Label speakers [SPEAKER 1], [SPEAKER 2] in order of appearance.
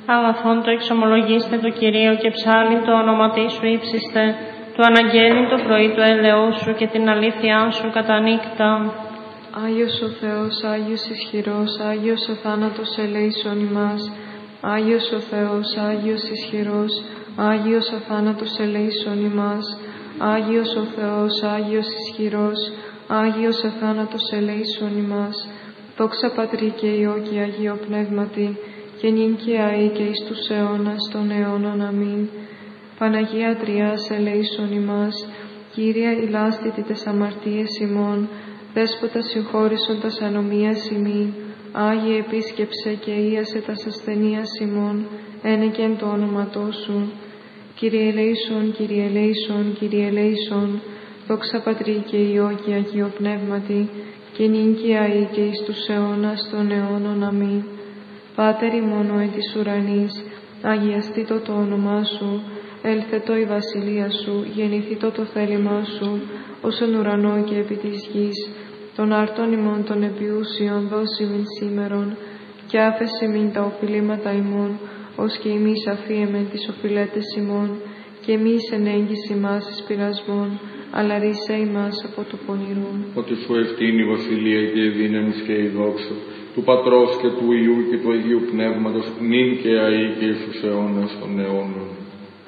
[SPEAKER 1] Αγαθόν το εξομολογήστε το Κυρίο και ψάλλει το όνομα σου ύψιστε, του αναγγέλει το πρωί του έλεος σου και την αλήθειά σου κατά νύχτα.
[SPEAKER 2] Άγιος ο Θεός, Άγιος ισχυρός, Άγιος ο θάνατος ελέησον ημάς. Άγιος ο Θεός, Άγιος ισχυρός, Άγιος ο θάνατος ελέησον ημάς. Άγιος ο Θεός, Άγιος ισχυρός, Άγιος ο θάνατος ελέησον ημάς. Δόξα Πατρί και Υιό και Αγίο Πνεύματι, και νυν και αεί και εις τους αιώνας των αιώνων. Αμήν. Παναγία Τριάς ελέησον ημάς. Κύρια ηλάστητη τες αμαρτίες ημών, Δέσποτα συγχώρησον τας ανομίας ημί. Άγιε επίσκεψε και ίασε τας ασθενείας ημών, ένεκεν το όνοματό σου. Κύριε ελέησον, Κύριε ελέησον, Κύριε ελέησον. Δόξα Πατρί και Υιό και Αγίο Πνεύματι, και νυν και αεί και εις τους αιώνας των αιώνων. Αμήν. Πάτερ ημών εν της ουρανής, αγιαστήτω το όνομά σου, έλθετο η βασιλεία σου, γεννηθήτω το θέλημά σου, ως εν ουρανό και επί της γης. Των άρτων ημών των επιούσιων δώσει μην σήμερον, και άφεσαι μην τα οφειλήματα ημών, ως και εμείς αφίεμεν τις οφειλέτες ημών, και εμείς ενέγγιση ημάς εις πειρασμών, αλλά ρίσε ημάς από το πονηρόν.
[SPEAKER 3] Ότι σου ευθύνη η βασιλεία και η δύναμη και η δόξα, του Πατρός και του Υιού και του Αγίου Πνεύματος, νυν και αεί και εις τους αιώνας των αιώνων.